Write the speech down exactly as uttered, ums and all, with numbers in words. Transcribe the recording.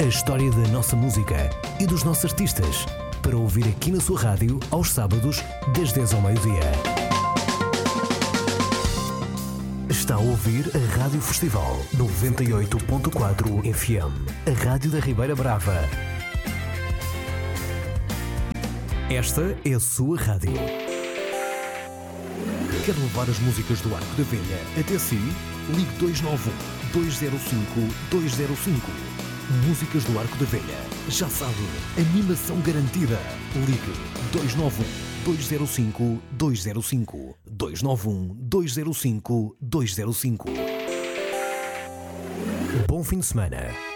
A história da nossa música e dos nossos artistas. Para ouvir aqui na sua rádio, aos sábados, das dez ao meio-dia. Está a ouvir a Rádio Festival noventa e oito ponto quatro F M. A Rádio da Ribeira Brava. Esta é a sua rádio. Quer levar as músicas do Arco da Velha até si? Ligue dois nove um, dois zero cinco, dois zero cinco. Músicas do Arco da Velha. Já sabe, animação garantida. Ligue dois nove um, dois zero cinco, dois zero cinco. dois nove um, dois zero cinco, dois zero cinco. Bom fim de semana.